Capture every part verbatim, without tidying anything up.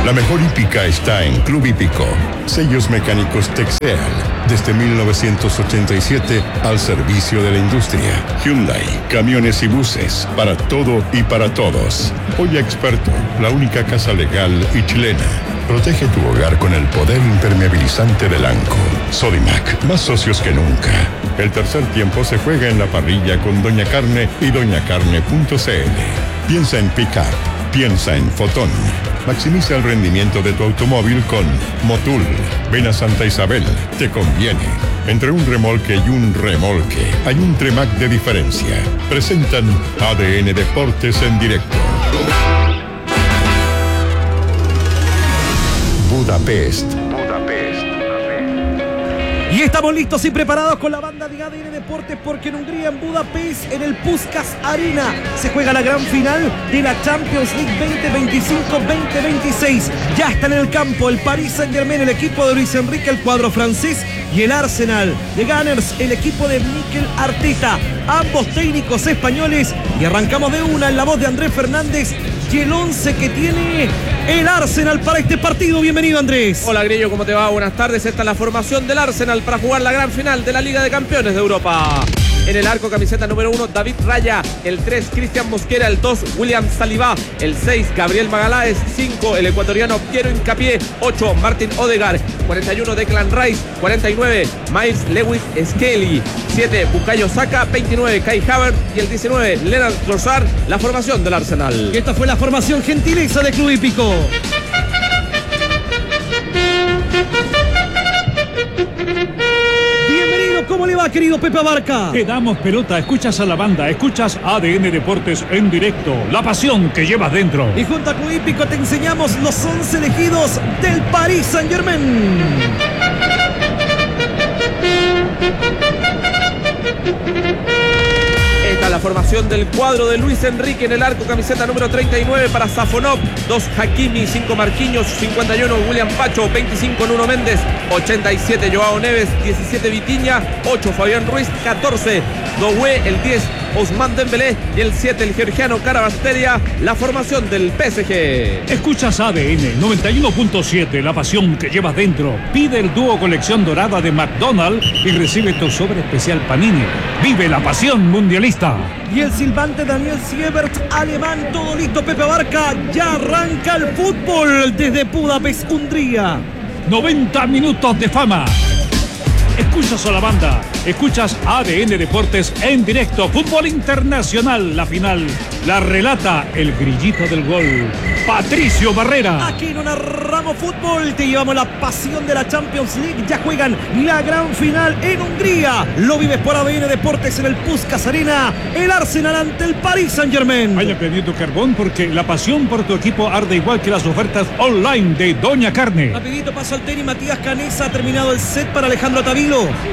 La mejor hípica está en Club Hípico. Sellos mecánicos Texeal. Desde mil novecientos ochenta y siete al servicio de la industria. Hyundai, camiones y buses. Para todo y para todos. Hoy Experto, la única casa legal y chilena. Protege tu hogar con el poder impermeabilizante del ANCO. Sodimac, más socios que nunca. El tercer tiempo se juega en la parrilla con Doña Carne y doña carne punto c l. Piensa en pick-up, piensa en Fotón. Maximiza el rendimiento de tu automóvil con Motul. Ven a Santa Isabel, te conviene. Entre un remolque y un remolque hay un Tremac de diferencia. Presentan A D N Deportes en directo. Budapest. Y estamos listos y preparados con la banda de A D N Deportes porque en Hungría, en Budapest, en el Puskás Arena, se juega la gran final de la Champions League veinte veinticinco veinte veintiséis. Ya está en el campo el Paris Saint-Germain, el equipo de Luis Enrique, el cuadro francés, y el Arsenal de Gunners, el equipo de Mikel Arteta. Ambos técnicos españoles. Y arrancamos de una en la voz de Andrés Fernández y el once que tiene el Arsenal para este partido. Bienvenido, Andrés. Hola, Grillo, ¿cómo te va? Buenas tardes. Esta es la formación del Arsenal para jugar la gran final de la Liga de Campeones de Europa. En el arco, camiseta número uno, David Raya. El tres, Cristian Mosquera. El dos, William Saliba. El seis, Gabriel Magaláes. cinco, el ecuatoriano Piero Hincapié. ocho, Martin Odegaard. cuarenta y uno, Declan Rice. cuarenta y nueve, Miles Lewis Skelly. siete, Bukayo Saka. veintinueve, Kai Havertz. Y el diecinueve, Leonard Trossard. La formación del Arsenal. Y esta fue la formación gentileza de Club Hípico. ¿Cómo le va, querido Pepe Abarca? Te damos pelota, escuchas a la banda, escuchas A D N Deportes en directo, la pasión que llevas dentro. Y junto a Club Hípico te enseñamos los once elegidos del Paris Saint-Germain. Esta es la formación del cuadro de Luis Enrique. En el arco, camiseta número treinta y nueve para Safonov, dos Hakimi, cinco Marquinhos, cincuenta y uno William Pacho, veinticinco Nuno Méndez, ochenta y siete Joao Neves, diecisiete Vitinha, ocho Fabián Ruiz, catorce Doué, el diez Ousmane Dembélé y el siete el georgiano Kvaratskhelia. La formación del P S G. Escuchas A D N noventa y uno punto siete, la pasión que llevas dentro. Pide el dúo colección dorada de McDonald's y recibe tu sobre especial Panini. Vive la pasión mundialista. Y el silbante Daniel Siebert, alemán, todo listo, Pepe Abarca. Ya arranca el fútbol desde Budapest, Hungría. noventa minutos de fama. Escuchas a la banda, escuchas A D N Deportes en directo. Fútbol internacional, la final. La relata el grillito del gol, Patricio Barrera. Aquí no narramos fútbol, te llevamos la pasión de la Champions League. Ya juegan la gran final en Hungría. Lo vives por A D N Deportes en el Puskás Arena. El Arsenal ante el Paris Saint-Germain. Vaya prendiendo carbón porque la pasión por tu equipo arde igual que las ofertas online de Doña Carne. Rapidito paso al tenis, Matías Canesa ha terminado el set para Alejandro Tavilo.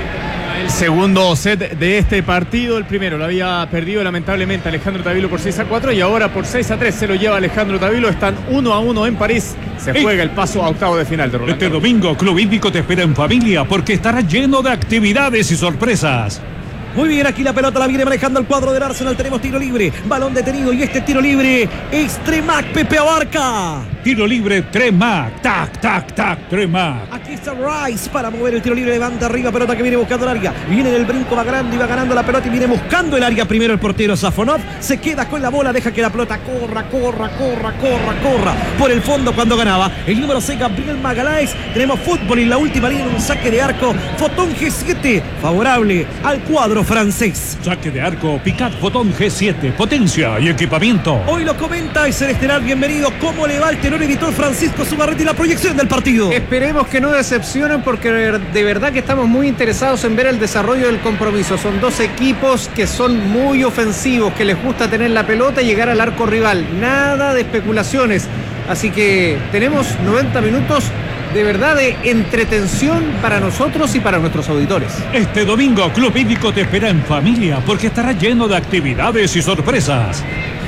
El segundo set de este partido, el primero lo había perdido lamentablemente Alejandro Tavilo por seis a cuatro y ahora por seis a tres se lo lleva Alejandro Tavilo. Están uno a uno en París. Se juega el paso a octavo de final de Roland Este Garros. domingo Club Hípico te espera en familia porque estará lleno de actividades y sorpresas. Muy bien, aquí la pelota la viene manejando el cuadro del Arsenal. Tenemos tiro libre, balón detenido y este tiro libre es Tremac, Pepe Abarca. Tiro libre, Tremac, tac, tac, tac, Tremac. Aquí está Rice para mover el tiro libre, levanta arriba, pelota que viene buscando el área. Viene del brinco, va ganando y va ganando la pelota y viene buscando el área primero el portero Safonov. Se queda con la bola, deja que la pelota corra, corra, corra, corra, corra por el fondo cuando ganaba. El número seis, Gabriel Magaláes. Tenemos fútbol y la última línea, un saque de arco. Fotón G siete, favorable al cuadro francés. Saque de arco, Picat Fotón G siete, potencia y equipamiento. Hoy lo comenta y Celesteral, bienvenido. ¿Cómo le va el tenor editor Francisco Zubarretti la proyección del partido? Esperemos que no decepcionen porque de verdad que estamos muy interesados en ver el desarrollo del compromiso. Son dos equipos que son muy ofensivos, que les gusta tener la pelota y llegar al arco rival. Nada de especulaciones. Así que tenemos noventa minutos de verdad de entretención para nosotros y para nuestros auditores. Este domingo Club Hípico te espera en familia porque estará lleno de actividades y sorpresas.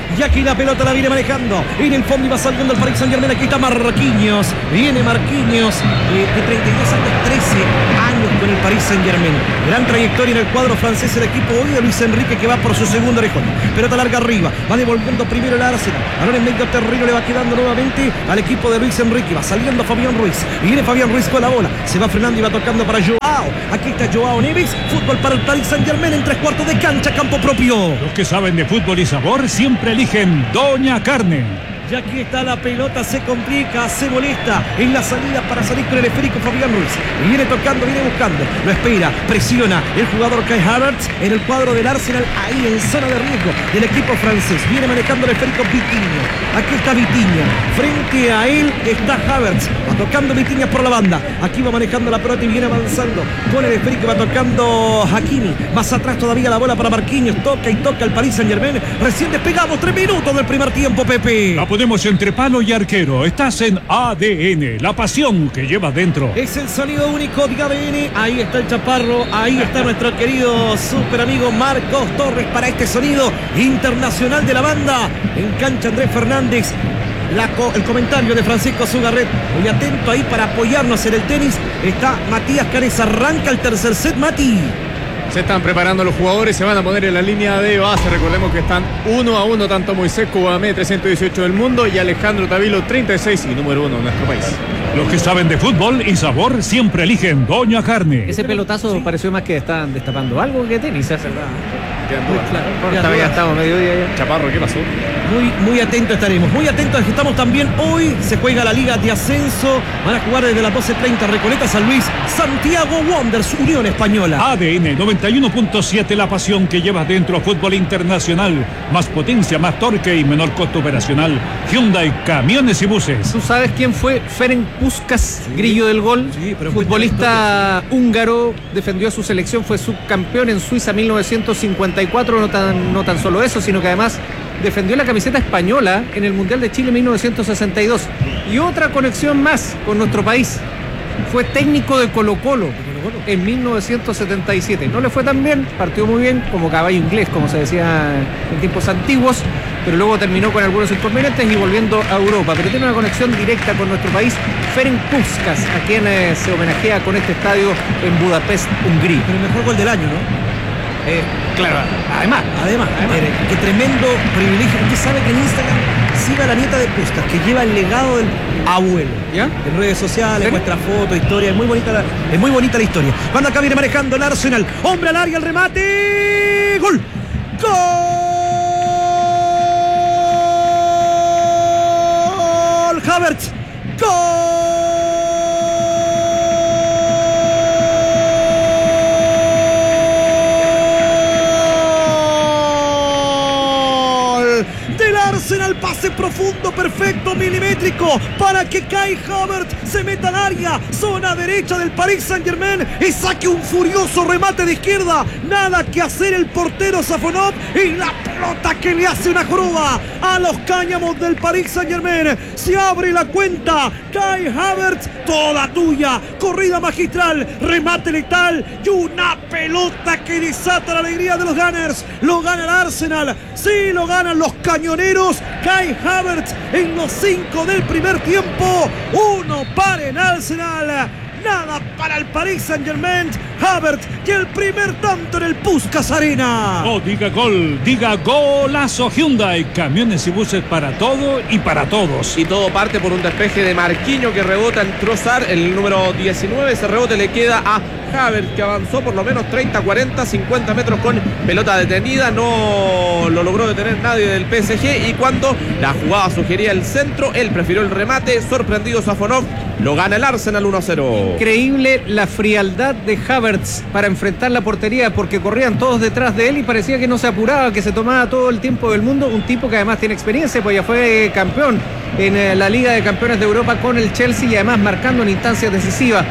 Y aquí la pelota la viene manejando. En el fondo iba saliendo el Paris Saint-Germain. Aquí está Marquinhos. Viene Marquinhos eh, de treinta y dos años, trece años con el Paris Saint-Germain. Gran trayectoria en el cuadro francés. El equipo hoy de Luis Enrique, que va por su segundo orejón. Pelota larga arriba. Va devolviendo primero el Arsenal. Balón en medio terreno, le va quedando nuevamente al equipo de Luis Enrique. Va saliendo Fabián Ruiz. Y viene Fabián Ruiz con la bola. Se va frenando y va tocando para Joao. Aquí está Joao Neves. Fútbol para el Paris Saint-Germain en tres cuartos de cancha, campo propio. Los que saben de fútbol y sabor siempre eligen Doña Carne. Y aquí está la pelota, se complica, se molesta en la salida para salir con el esférico Fabián Ruiz. Y viene tocando, viene buscando, lo espera, presiona el jugador Kai Havertz en el cuadro del Arsenal, ahí en zona de riesgo del equipo francés. Viene manejando el esférico Vitinha. Aquí está Vitinha, frente a él está Havertz, va tocando Vitinha por la banda. Aquí va manejando la pelota y viene avanzando con el esférico, va tocando Hakimi. Más atrás todavía la bola para Marquinhos, toca y toca el Paris Saint-Germain. Recién despegamos, tres minutos del primer tiempo, Pepe. La ponemos entre palo y arquero. Estás en A D N, la pasión que llevas dentro. Es el sonido único de A D N. Ahí está el chaparro, ahí está nuestro querido super amigo Marcos Torres para este sonido internacional de la banda. En cancha Andrés Fernández. La co el comentario de Francisco Zugarret. Muy atento ahí para apoyarnos en el tenis. Está Matías Canes. Arranca el tercer set, Mati. Se están preparando los jugadores, se van a poner en la línea de base. Recordemos que están uno a uno tanto Moisés Cubamé, trescientos dieciocho del mundo, y Alejandro Tavilo, treinta y seis y número uno en nuestro país. Los que saben de fútbol y sabor siempre eligen Doña Carne. Ese pelotazo sí pareció más que están destapando algo que tenis, es verdad. Muy claro. Bueno, todavía ya estamos mediodía ya. Chaparro, ¿qué pasó? Muy, muy atentos estaremos, muy atentos estamos también. Hoy se juega la Liga de Ascenso. Van a jugar desde las doce treinta Recoleta, San Luis, Santiago Wanderers, Unión Española. A D N noventa y uno punto siete, la pasión que llevas dentro. Fútbol internacional, más potencia, más torque y menor costo operacional. Hyundai, camiones y buses. ¿Tú sabes quién fue Ferenc Puskás, sí, grillo del gol? Sí, pero futbolista húngaro, defendió a su selección, fue subcampeón en Suiza mil novecientos cincuenta y cuatro. No tan, no tan solo eso, sino que además defendió la camiseta española en el Mundial de Chile mil novecientos sesenta y dos. Y otra conexión más con nuestro país. Fue técnico de Colo-Colo en mil novecientos setenta y siete. No le fue tan bien, partió muy bien como caballo inglés, como se decía en tiempos antiguos, pero luego terminó con algunos inconvenientes y volviendo a Europa. Pero tiene una conexión directa con nuestro país, Ferenc Puskás, a quien eh, se homenajea con este estadio en Budapest, Hungría. Pero el mejor gol del año, ¿no? Eh, claro, además, además, además. Eh, qué tremendo privilegio. Usted sabe que en Instagram siga la nieta de Puskás, que lleva el legado del abuelo. ¿Ya? En redes sociales, muestra fotos, historia. Es muy bonita la, es muy bonita la historia. Cuando acá viene manejando el Arsenal. Hombre al área, el remate. ¡Gol! ¡Gol! Havertz. ¡Gol! Arsenal, pase profundo, perfecto, milimétrico, para que Kai Havertz se meta al área, zona derecha del Paris Saint-Germain, y saque un furioso remate de izquierda. Nada que hacer el portero Safonov, y la pelota que le hace una joroba a los cáñamos del Paris Saint-Germain. Se abre la cuenta, Kai Havertz, toda tuya, corrida magistral, remate letal y una pelota que desata la alegría de los Gunners. Lo gana el Arsenal, sí, lo ganan los cañoneros. Kai Havertz en los cinco del primer tiempo. Uno para el Arsenal, nada para el Paris Saint-Germain. Havertz y el primer tanto en el Puskás Arena. Oh, diga gol, diga golazo. Hyundai, camiones y buses para todo y para todos. Y todo parte por un despeje de Marquinhos que rebota en Trossard, el número diecinueve. Ese rebote le queda a Havertz, que avanzó por lo menos treinta, cuarenta, cincuenta metros con pelota detenida. No lo logró detener nadie del P S G, y cuando la jugada sugería el centro, él prefirió el remate. Sorprendido Safonov, lo gana el Arsenal uno a cero. Increíble la frialdad de Havertz para enfrentar la portería, porque corrían todos detrás de él y parecía que no se apuraba, que se tomaba todo el tiempo del mundo. Un tipo que además tiene experiencia, pues ya fue campeón en la Liga de Campeones de Europa con el Chelsea y además marcando en instancias decisivas.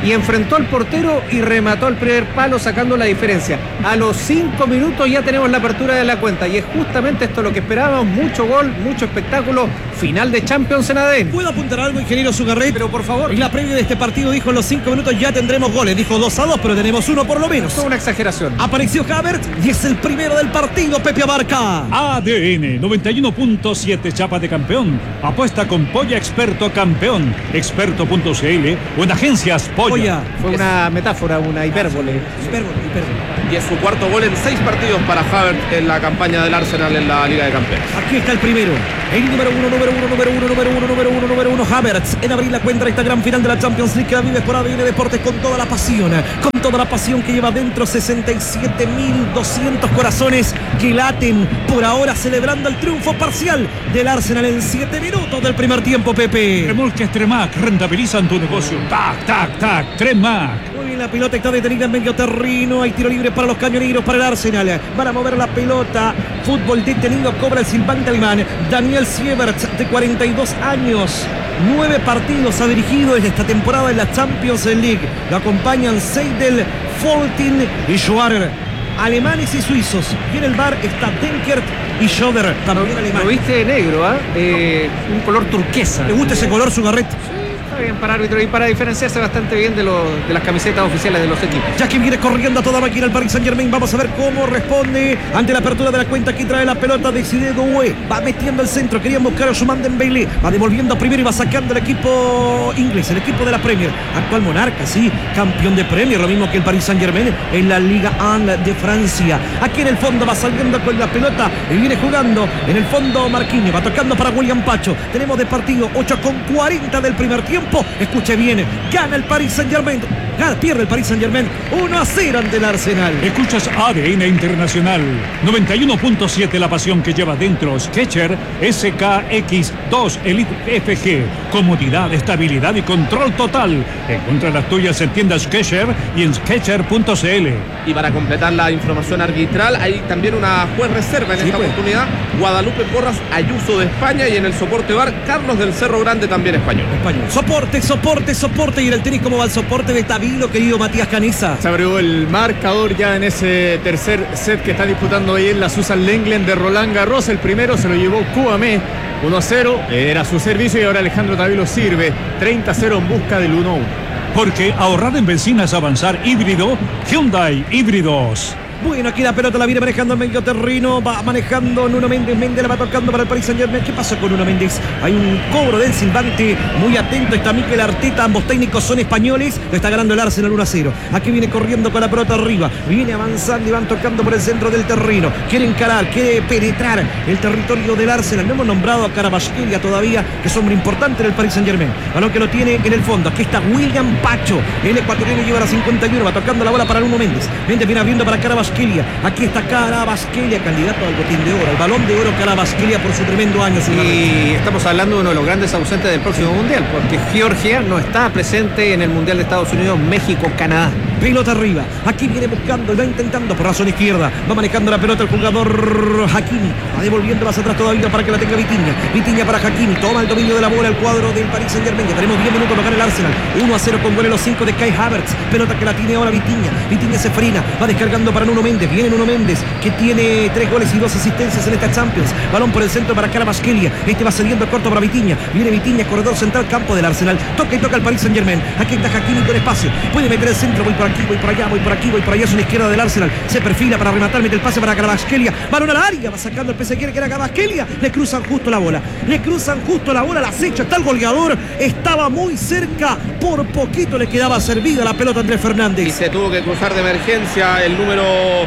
y enfrentó al portero y remató al primer palo sacando la diferencia. A los cinco minutos ya tenemos la apertura de la cuenta y es justamente esto lo que esperábamos, mucho gol, mucho espectáculo, final de Champions en A D N. ¿Puedo apuntar algo, ingeniero Zugarret? Pero por favor. En la previa de este partido dijo en los cinco minutos ya tendremos goles, dijo dos a dos, pero tenemos uno por lo menos. Es una exageración. Apareció Havertz y es el primero del partido, Pepe Abarca. A D N noventa y uno punto siete, chapa de campeón. Apuesta con Polla Experto Campeón. Experto punto c l o en agencias Polla. Polla. Fue una metáfora, una hipérbole. Hipérbole, hipérbole. Y es su cuarto gol en seis partidos para Havertz en la campaña del Arsenal en la Liga de Campeones. Aquí está el primero. El número uno, número uno, número uno, número uno, número uno, número uno, Havertz. En abrir la cuenta de esta gran final de la Champions League que la vive por A D N Deportes con toda la pasión. Con toda la pasión que lleva dentro sesenta y siete mil doscientos corazones que laten por ahora celebrando el triunfo parcial del Arsenal en siete minutos del primer tiempo, Pepe. Remolques Tremac rentabilizan tu negocio. Tac, tac, tac. Tremac. Muy bien, la pelota está detenida en medio terreno. Hay tiro libre para los cañoneros, para el Arsenal. Van a mover la pelota. Fútbol detenido, cobra el silbante alemán. Daniel Sieverts, de cuarenta y dos años. Nueve partidos ha dirigido en esta temporada en la Champions League. Lo acompañan Seidel, Foltin y Schwarer. Alemanes y suizos. Y en el bar está Denkert y Schoder, también alemán. Lo viste de negro, ¿eh? Eh, un color turquesa. ¿Le gusta ese color, Zugarret? Está bien para árbitro y para diferenciarse bastante bien de, lo, de las camisetas oficiales de los equipos. Ya que viene corriendo a toda máquina el Paris Saint-Germain. Vamos a ver cómo responde ante la apertura de la cuenta. Aquí trae la pelota de Zidane Doué. Va metiendo el centro. Querían buscar a Ousmane Dembélé. Va devolviendo primero y va sacando el equipo inglés, el equipo de la Premier. Actual monarca, sí. Campeón de Premier. Lo mismo que el Paris Saint-Germain en la Liga uno de Francia. Aquí en el fondo va saliendo con la pelota y viene jugando en el fondo Marquinhos. Va tocando para William Pacho. Tenemos de partido ocho con cuarenta del primer tiempo. Escuche bien, gana el Paris Saint-Germain. Gana, pierde el Paris Saint-Germain uno a cero ante el Arsenal. Escuchas A D N Internacional noventa y uno punto siete, la pasión que lleva dentro Skechers S K X dos Elite F G. Comodidad, estabilidad y control total. Encuentra las tuyas en tiendas Skechers y en skechers punto c l. Y para completar la información arbitral, hay también una juez reserva en Sí, esta pues. oportunidad. Guadalupe Porras Ayuso de España y en el soporte bar Carlos del Cerro Grande, también español. Español. Soporte, soporte, soporte. Y en el tenis, ¿cómo va el soporte de Tabilo, querido Matías Caniza? Se abrió el marcador ya en ese tercer set que está disputando ahí en la Susan Lenglen de Roland Garros. El primero se lo llevó Kouamé, uno a cero. Era su servicio y ahora Alejandro Tabilo sirve treinta a cero en busca del uno a uno. Porque ahorrar en benzina es avanzar híbrido. Hyundai Híbridos. Bueno, aquí la pelota la viene manejando en medio terreno. Va manejando Nuno Méndez. Méndez la va tocando para el Paris Saint-Germain. ¿Qué pasó con Nuno Méndez? Hay un cobro del silbante. Muy atento está Mikel Arteta. Ambos técnicos son españoles. Lo está ganando el Arsenal uno a cero. Aquí viene corriendo con la pelota arriba. Viene avanzando y van tocando por el centro del terreno. Quiere encarar, quiere penetrar el territorio del Arsenal. No hemos nombrado a Kvaratskhelia todavía, que es hombre importante en el Paris Saint-Germain. Balón que lo tiene en el fondo. Aquí está William Pacho. El ecuatoriano lleva la cincuenta y uno. Va tocando la bola para Nuno Méndez. Méndez viene abriendo para Kvaratskhelia. Aquí está Kvaratskhelia, candidato al botín de oro, al balón de oro Kvaratskhelia por su tremendo año. Y estamos hablando de uno de los grandes ausentes del próximo mundial, porque Georgia no está presente en el mundial de Estados Unidos, México, Canadá. Pelota arriba, aquí viene buscando, va intentando por razón izquierda, va manejando la pelota el jugador Hakimi, va devolviendo más atrás todavía para que la tenga Vitinha, Vitinha para Hakimi, toma el dominio de la bola el cuadro del Paris Saint-Germain. Ya tenemos diez minutos para ganar el Arsenal, uno a cero con gol en los cinco de Kai Havertz, pelota que la tiene ahora Vitinha, Vitinha se frena, va descargando para Nuno Méndez, viene Nuno Méndez que tiene tres goles y dos asistencias en esta Champions, balón por el centro para Kvaratskhelia, este va cediendo corto para Vitinha, viene Vitinha, corredor central, campo del Arsenal, toca y toca el Paris Saint-Germain, aquí está Hakimi con espacio, puede meter el centro, voy por aquí, voy por allá, voy por aquí, voy por allá, es una izquierda del Arsenal, se perfila para rematar, mete el pase para Kvaratskhelia, balón al área, va sacando el P S G que era Kvaratskhelia, le cruzan justo la bola, le cruzan justo la bola, la acecha, está el goleador, estaba muy cerca, por poquito le quedaba servida la pelota a Andrés Y Fernández. se tuvo que cruzar de emergencia el número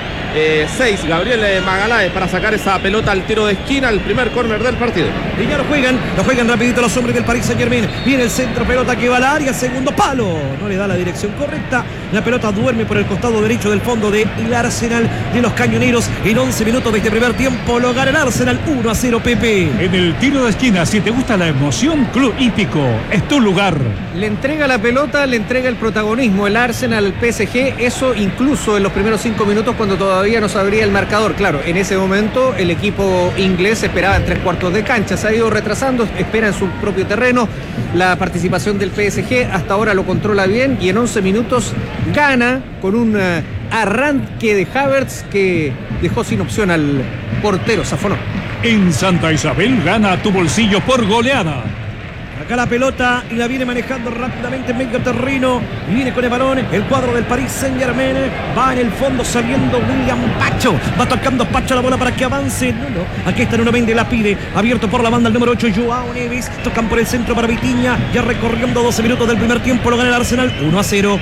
seis, Gabriel Magaláes, para sacar esa pelota al tiro de esquina, el primer córner del partido. Y ya lo juegan, lo juegan rapidito los hombres del Paris Saint-Germain. Viene el centro, pelota que va al área, segundo palo. No le da la dirección correcta. La pelota duerme por el costado derecho del fondo del Arsenal de los Cañoneros. En once minutos de este primer tiempo lo gana el Arsenal uno a cero, Pepe. En el tiro de esquina, si te gusta la emoción, Club Hípico es tu lugar. Le entrega la pelota, le entrega el protagonismo el Arsenal al P S G, eso incluso en los primeros cinco minutos cuando todavía no se abría el marcador. Claro, en ese momento el equipo inglés esperaba en tres cuartos de cancha, se ha ido retrasando, espera en su propio terreno. La participación del P S G hasta ahora lo controla bien y en once minutos gana con un uh, arranque de Havertz que dejó sin opción al portero Safonov. En Santa Isabel gana tu bolsillo por goleada. Acá la pelota y la viene manejando rápidamente en medio terreno. Viene con el balón el cuadro del Paris Saint-Germain. Va en el fondo saliendo William Pacho. Va tocando Pacho la bola para que avance. No, no. Aquí está Nuno Mendes, la pide. Abierto por la banda el número ocho, Joao Neves. Tocan por el centro para Vitinha. Ya recorriendo doce minutos del primer tiempo. Lo gana el Arsenal uno a cero.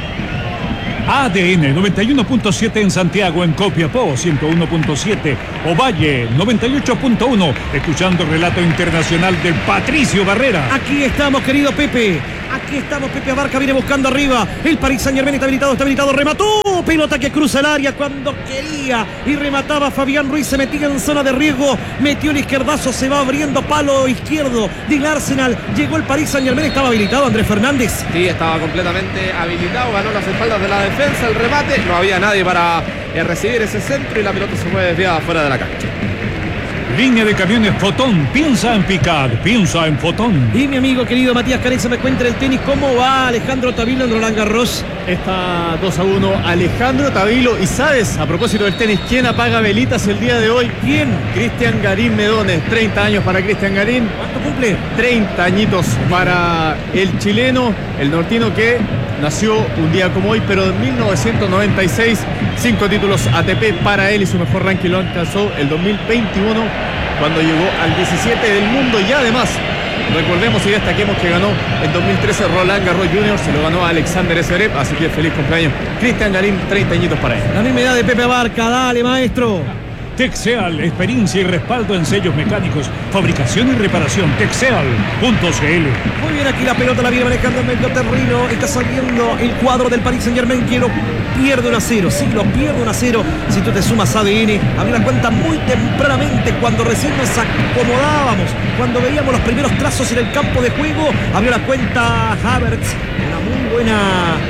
A D N noventa y uno punto siete en Santiago, en Copiapó ciento uno punto siete, Ovalle noventa y ocho punto uno, escuchando el relato internacional de Patricio Barrera. Aquí estamos, querido Pepe. Aquí estamos, Pepe Abarca viene buscando arriba. El Paris Saint-Germain está habilitado, está habilitado, remató. Pelota que cruza el área cuando quería y remataba Fabián Ruiz, se metía en zona de riesgo, metió el izquierdazo, se va abriendo palo izquierdo del Arsenal. Llegó el Paris Saint-Germain, estaba habilitado Andrés Fernández. Sí, estaba completamente habilitado, ganó las espaldas de la defensa, el remate, no había nadie para eh, recibir ese centro y la pelota se fue desviada fuera de la cancha. Línea de camiones Fotón, piensa en Picard, piensa en Fotón. Y mi amigo querido Matías Carexa me cuenta el tenis. ¿Cómo va Alejandro Tavilo en Roland Garros? Está dos a uno Alejandro Tavilo. Y sabes, a propósito del tenis, ¿quién apaga velitas el día de hoy? ¿Quién? Cristian Garín Medones, treinta años para Cristian Garín. ¿Cuánto cumple? treinta añitos para el chileno, el nortino que nació un día como hoy, pero en mil novecientos noventa y seis, cinco títulos A T P para él y su mejor ranking lo alcanzó el dos mil veintiuno cuando llegó al diecisiete del mundo y además, recordemos y destaquemos que ganó en dos mil trece Roland Garros Junior, se lo ganó a Alexander Zverev, así que feliz cumpleaños Cristian Garín, treinta añiños para él. La misma edad de Pepe Abarca, dale maestro. Texeal, experiencia y respaldo en sellos mecánicos, fabricación y reparación, texeal punto c l. Muy bien, aquí la pelota la viene manejando en medio terreno. Está saliendo el cuadro del Paris Saint-Germain que lo pierde uno a cero. Sí, lo pierde uno a cero. Si tú te sumas a D N, abrió la cuenta muy tempranamente cuando recién nos acomodábamos, cuando veíamos los primeros trazos en el campo de juego. Abrió la cuenta Havertz, una muy buena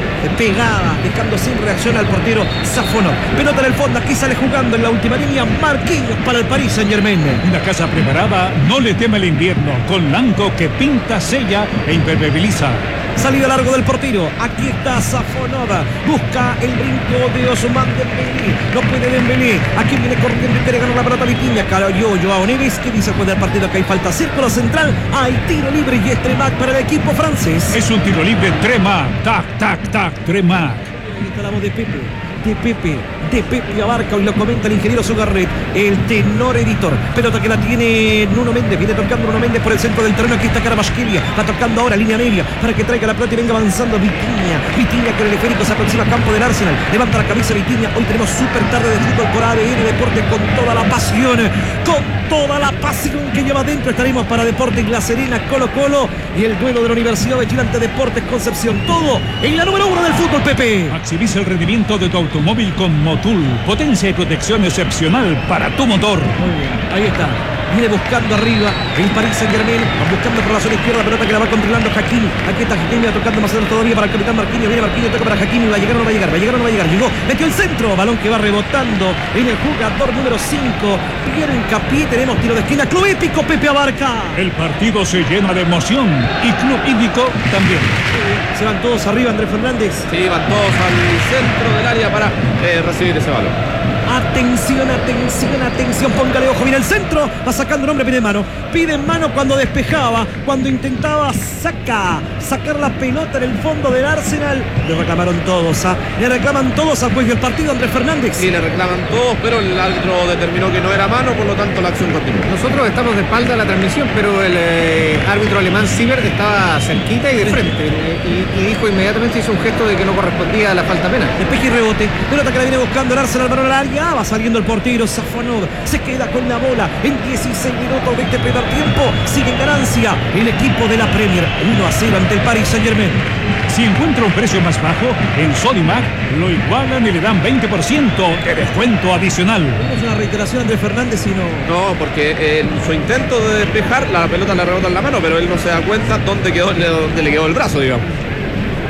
pegada, dejando sin reacción al portero Safonov. Pelota en el fondo, aquí sale jugando en la última línea Marquinhos para el Paris Saint-Germain. Una casa preparada no le teme el invierno, con Lanco que pinta, sella e impermeabiliza. Salida largo del portero. Aquí está Safonov. Busca el brinco de Ousmane Dembélé. No puede Dembélé. Aquí viene corriendo y quiere ganar la pelota Vitinha. Cayó Joao Neves. ¿Qué dice después del partido? Que hay falta. Círculo central. Hay tiro libre y es Tremac para el equipo francés. Es un tiro libre. Tremac. Tac, tac, tac. Tremac. Ahí está la voz de Pepe. De Pepe, de Pepe Abarca, hoy lo comenta el ingeniero Sugarret, el tenor editor. Pelota que la tiene Nuno Mendes, viene tocando Nuno Mendes por el centro del terreno. Aquí está Kvaratskhelia, va tocando ahora línea media para que traiga la pelota y venga avanzando Vitinha. Vitinha con el esférico se aproxima al campo del Arsenal, levanta la cabeza Vitinha. Hoy tenemos súper tarde de fútbol por A D N Deporte con toda la pasión, con toda la pasión que lleva adentro. Estaremos para Deportes La Serena, Colo Colo y el duelo de la Universidad de Chile ante Deportes Concepción. Todo en la número uno del fútbol, Pepe. Maximiza el rendimiento de tu automóvil con Motul. Potencia y protección excepcional para tu motor. Muy bien, ahí está. Viene buscando arriba el Paris Saint-Germain, buscando por la zona izquierda, pelota que la va controlando Hakimi. Aquí está Hakimi, va tocando más adelante todavía para el capitán Marquinhos. Viene Marquinhos, toca para Hakimi, va a llegar o no va a llegar, va a llegar o no va a llegar. Llegó, metió el centro, balón que va rebotando en el jugador número cinco. Pierre Hincapié, tenemos tiro de esquina. Club Hípico, Pepe Abarca. El partido se llena de emoción y Club Hípico también. Se van todos arriba, Andrés Fernández. Sí, van todos al centro del área para eh, recibir ese balón. Atención, atención, atención, póngale ojo, viene el centro, va sacando un hombre, pide en mano, pide en mano cuando despejaba, cuando intentaba saca, sacar la pelota en el fondo del Arsenal. Le reclamaron todos, ¿ah? Le reclaman todos al juez del partido, Andrés Fernández. Sí, le reclaman todos, pero el árbitro determinó que no era mano, por lo tanto la acción continúa. Nosotros estamos de espalda a la transmisión, pero el eh, árbitro alemán Siebert estaba cerquita y de frente, y, y dijo inmediatamente, hizo un gesto de que no correspondía a la falta penal. Despeje y rebote, pelota que la viene buscando el Arsenal, balón al área. Va saliendo el portero Safonov, se queda con la bola en dieciséis minutos de este primer tiempo. Sigue en ganancia el equipo de la Premier, uno a cero ante el Paris Saint-Germain. Si encuentra un precio más bajo, en Sodimac lo igualan y le dan veinte por ciento de descuento adicional. No es una reiteración, Andrés Fernández, sino... No, porque en su intento de despejar, la pelota le rebota en la mano, pero él no se da cuenta dónde, quedó, dónde le quedó el brazo, digamos.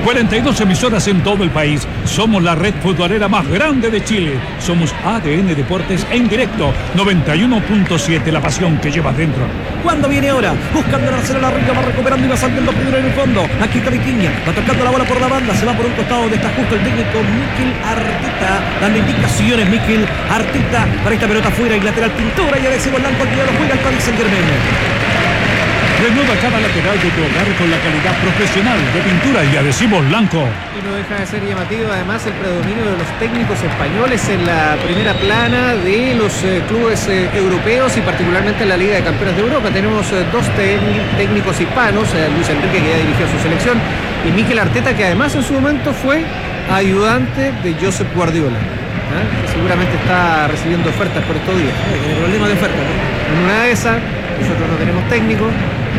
cuarenta y dos emisoras en todo el país. Somos la red futbolera más grande de Chile. Somos A D N Deportes en directo. noventa y uno punto siete, la pasión que llevas dentro. Cuando viene ahora, buscando el Arsenal arriba, va recuperando y va saltando primero en el fondo. Aquí está Vitinha, va tocando la bola por la banda, se va por un costado donde está justo el técnico Mikel Arteta, dando indicaciones Mikel Arteta para esta pelota afuera y lateral Pintura, y ya decimos Blanco que ya lo juega el Paris Saint-Germain. Renueva cada lateral de tu hogar con la calidad profesional de Pintura y Adhesivos Blanco. Y no deja de ser llamativo además el predominio de los técnicos españoles en la primera plana de los eh, clubes eh, europeos y particularmente en la Liga de Campeones de Europa. Tenemos eh, dos técnicos hispanos, eh, Luis Enrique, que ya dirigió su selección, y Mikel Arteta, que además en su momento fue ayudante de Josep Guardiola, ¿eh? que seguramente está recibiendo ofertas por estos días. Tiene problema de oferta, ¿no? En una de esas, nosotros no tenemos técnico.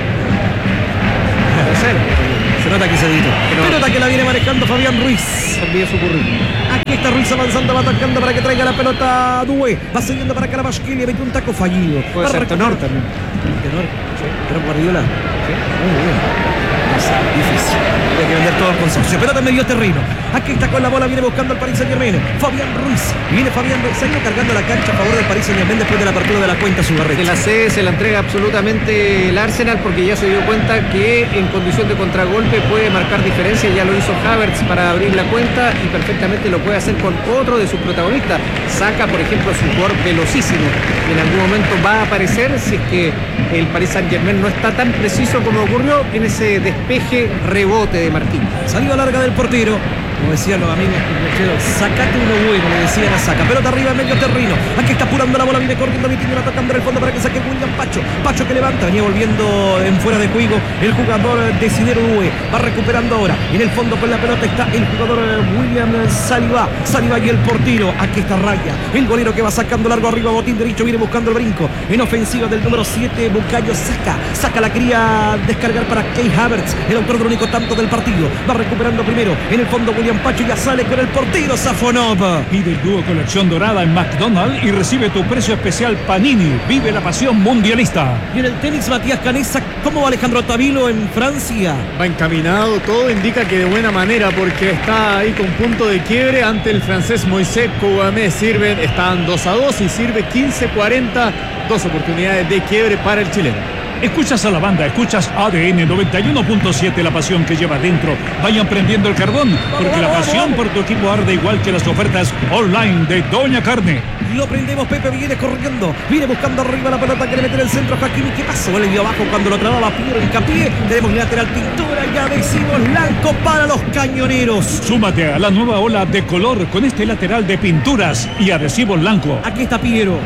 Se nota que se editó. Se nota que la viene manejando Fabián Ruiz. Envía su currículum. Aquí está Ruiz avanzando, va atacando para que traiga la pelota a Due. Va siguiendo para Carabashvili, mete un taco fallido. Puede ser tenor también. Tenor, sí. Pero Guardiola. Sí. Muy bien. Difícil. Hay que vender todo el consorcio. Pelota en medio terreno. Aquí está con la bola, viene buscando al Paris Saint-Germain. Fabián Ruiz. Viene Fabián Ruiz. Se ha ido cargando la cancha a favor del Paris Saint-Germain después de la apertura de la cuenta Subarrecha. Se la cede, se la entrega absolutamente el Arsenal porque ya se dio cuenta que en condición de contragolpe puede marcar diferencia. Ya lo hizo Havertz para abrir la cuenta y perfectamente lo puede hacer con otro de sus protagonistas. Saca, por ejemplo, su jugador velocísimo. Que en algún momento va a aparecer si es que el Paris Saint-Germain no está tan preciso como ocurrió en ese despeje rebote de Martín. Salida larga del portero. Como decían los amigos, sacate uno bueno, le decían a Saca. Pelota arriba en medio terreno. Aquí está apurando la bola, viene corriendo Vitinha, atacando en el fondo para que saque William Pacho. Pacho que levanta, venía volviendo en fuera de juego el jugador Desiderio Due. Va recuperando ahora. En el fondo con la pelota está el jugador William Saliba. Saliba y el portero. Aquí está Raya. El golero que va sacando largo arriba, botín derecho, viene buscando el brinco. En ofensiva del número siete, Bukayo Saka. Saka la quería descargar para Kai Havertz, el autor del único tanto del partido. Va recuperando primero. En el fondo William Pacho ya sale con el portero Safonov. Pide el dúo colección dorada en McDonald's y recibe tu precio especial Panini. Vive la pasión mundialista. Y en el tenis, Matías Canessa, ¿cómo va Alejandro Tavilo en Francia? Va encaminado, todo indica que de buena manera porque está ahí con punto de quiebre ante el francés Moisés Kouamé. Sirven, están dos a dos y sirve quince cuarenta. Dos oportunidades de quiebre para el chileno. Escuchas a la banda, escuchas A D N noventa y uno punto siete, la pasión que lleva dentro. Vayan prendiendo el carbón, porque la pasión por tu equipo arde igual que las ofertas online de Doña Carne. Lo prendemos, Pepe viene corriendo, viene buscando arriba la pelota, quiere meter el centro. Hakimi, ¿qué pasó? Le dio abajo cuando lo trababa Piero Hincapié. Tenemos lateral Pintura, ya decimos blanco para los cañoneros. Súmate a la nueva ola de color con este lateral de pinturas y adhesivos blanco. Aquí está Piero.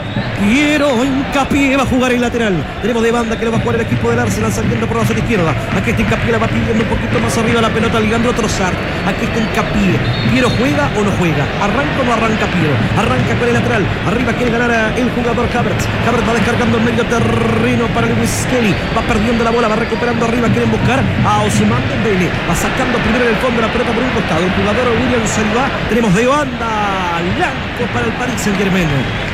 Piero Hincapié va a jugar el lateral. Tenemos de banda que lo va a jugar el equipo del Arsenal saliendo por la zona izquierda. Aquí está Hincapié, la va pidiendo un poquito más arriba la pelota, ligando Trossard. Aquí está Hincapié. ¿Piero juega o no juega? ¿Arranca o no arranca Piero? Arranca con el lateral. Arriba quiere ganar el jugador Havertz. Havertz va descargando en medio terreno para Lewis Kelly. Va perdiendo la bola, va recuperando arriba. Quieren buscar a Ousmane Dembélé. Va sacando primero en el fondo la pelota por un costado. El jugador William Saliba. Tenemos de banda blanco para el Paris Saint-Germain.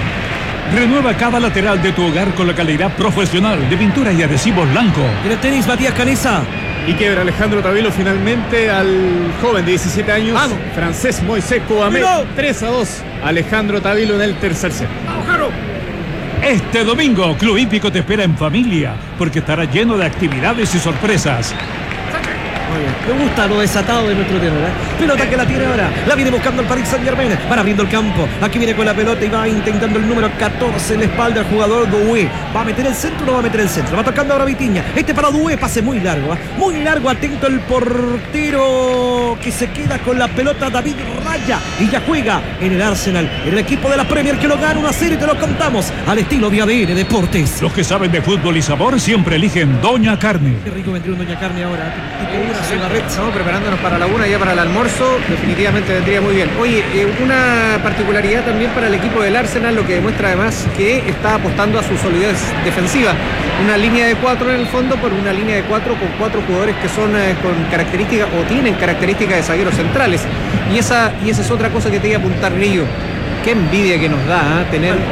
Renueva cada lateral de tu hogar con la calidad profesional de pintura y adhesivos blanco. En el tenis, Matías Canessa. Y quiebra Alejandro Tavilo finalmente al joven de diecisiete años, ¡vamos! francés Moisés Kouamé. tres a dos. Alejandro Tavilo en el tercer set. ¡Vamos, Jaro! Este domingo, Club Hípico te espera en familia, porque estará lleno de actividades y sorpresas. Muy bien. Me gusta lo desatado de nuestro tenor, ¿eh? Pelota que la tiene ahora. La viene buscando el Paris Saint-Germain. Van abriendo el campo. Aquí viene con la pelota y va intentando el número catorce en la espalda al jugador Due. ¿Va a meter el centro o no va a meter el centro? Va tocando ahora Vitinha. Este para Due, pase muy largo, ¿eh? Muy largo, atento el portero que se queda con la pelota, David Raya. Y ya juega en el Arsenal, en el equipo de la Premier que lo gana una serie, te lo contamos al estilo de A D N Deportes. Los que saben de fútbol y sabor siempre eligen Doña Carne. Qué rico vendría un Doña Carne ahora. Estamos preparándonos para la una, ya para el almuerzo. Definitivamente vendría muy bien. Oye, eh, una particularidad también para el equipo del Arsenal, lo que demuestra además que está apostando a su solidez defensiva. Una línea de cuatro en el fondo, por una línea de cuatro con cuatro jugadores que son eh, con características o tienen características de zagueros centrales. Y esa, y esa es otra cosa que te iba a apuntar, Grillo. Qué envidia que nos da ¿eh? tener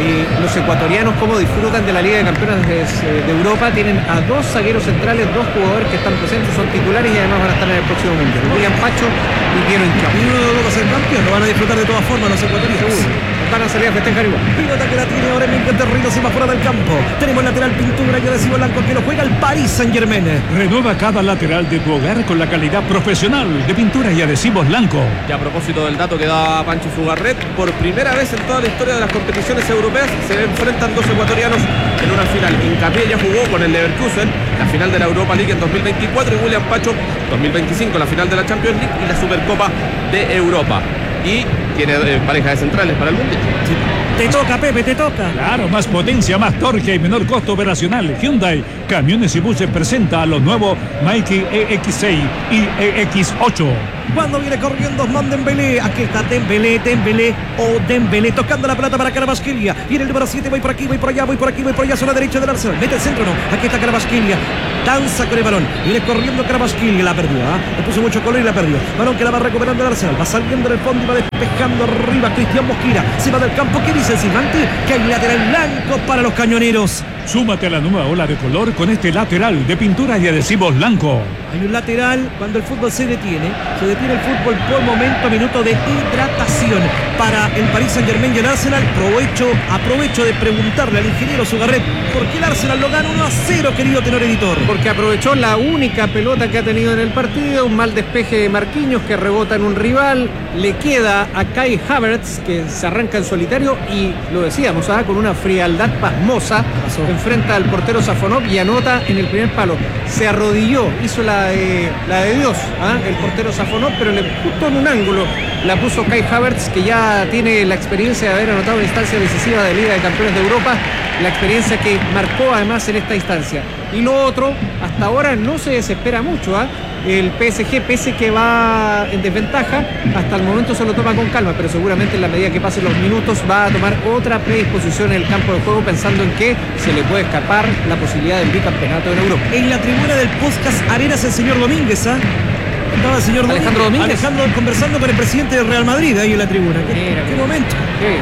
eh, los ecuatorianos cómo disfrutan de la Liga de Campeones de, de Europa. Tienen a dos zagueros centrales, dos jugadores que están presentes, son titulares y además van a estar en el próximo Mundial. William Pacho y Piero Inclán. Y uno de los dos va a ser campeón, lo van a disfrutar de todas formas los ecuatorianos. Seguro. Van a salir a festejar igual. Pilota que la tiene ahora en el terreno, se va fuera del campo. Tenemos lateral pintura y adhesivo blanco que lo juega el Paris Saint-Germain. Renueva cada lateral de tu hogar con la calidad profesional de pintura y adhesivos blanco. Y a propósito del dato que daba Pancho Zugarret, por primera vez en toda la historia de las competiciones europeas se enfrentan dos ecuatorianos en una final. Hincapié ya jugó con el Leverkusen la final de la Europa League en dos mil veinticuatro y William Pacho dos mil veinticinco la final de la Champions League y la Supercopa de Europa. Y tiene eh, pareja de centrales para el Mundial. Sí. Te toca, Pepe, te toca. Claro, más potencia, más torque y menor costo operacional. Hyundai Camiones y Buses presenta a los nuevos Mikey E X seis y E X ocho. Cuando viene corriendo Osman Dembélé, aquí está Dembélé, Dembélé o Dembélé, tocando la pelota para Kvaratskhelia. Y en el número siete, voy por aquí, voy por allá, voy por aquí, voy por allá, zona derecha del Arsenal. Mete el centro, no. Aquí está Kvaratskhelia. Danza con el balón. Viene corriendo Kvaratskhelia, la perdió, ¿ah? ¿eh? Le puso mucho color y la perdió. Balón que la va recuperando el Arsenal. Va saliendo del fondo y va despejando arriba. Cristian Mosquera se va del campo. ¿Qué dice el Silvanti? Que hay lateral blanco para los cañoneros. Súmate a la nueva ola de color con este lateral de pintura y adhesivos blanco. Hay un lateral cuando el fútbol se detiene. Se detiene el fútbol por momento, minuto de hidratación para el Paris Saint-Germain y el Arsenal. Aprovecho, aprovecho de preguntarle al ingeniero Zugarret por qué el Arsenal lo gana uno a cero, querido tenor editor. Porque aprovechó la única pelota que ha tenido en el partido, un mal despeje de Marquinhos que rebota en un rival, le queda a Kai Havertz que se arranca en solitario y lo decíamos, ¿ah? Con una frialdad pasmosa, enfrenta al portero Safonov y anota en el primer palo. Se arrodilló, hizo la de, la de Dios, ¿ah? El portero Safonov, pero le justo en un ángulo la puso Kai Havertz, que ya tiene la experiencia de haber anotado una instancia decisiva de Liga de Campeones de Europa, la experiencia que marcó además en esta instancia. Y lo otro, hasta ahora no se desespera mucho, ¿ah? El P S G, pese que va en desventaja, hasta el momento se lo toma con calma, pero seguramente en la medida que pasen los minutos va a tomar otra predisposición en el campo de juego, pensando en que se le puede escapar la posibilidad del bicampeonato en Europa. En la tribuna del Puskas Arenas el señor Domínguez, ¿ah? Estaba el señor Alejandro Domínguez. Alejandro conversando con el presidente del Real Madrid ahí en la tribuna. ¿Qué, Mira, qué momento? ¿Qué?